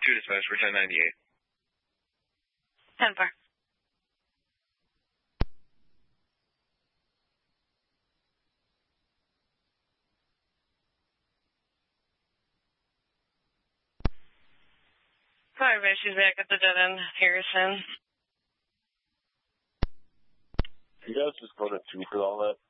dispatch for 1098. 10-4. Sorry, she's back at the dead end, Harrison. You guys just go to 2 for all that?